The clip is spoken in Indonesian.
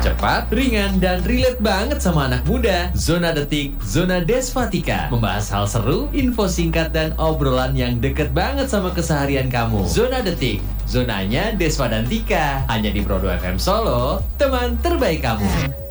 Cepat, ringan, dan relate banget sama anak muda. Zona Detik, Zona Desvatika. Membahas hal seru, info singkat, dan obrolan yang deket banget sama keseharian kamu. Zona Detik, zonanya Desva dan Tika. Hanya di Prodo FM Solo, teman terbaik kamu.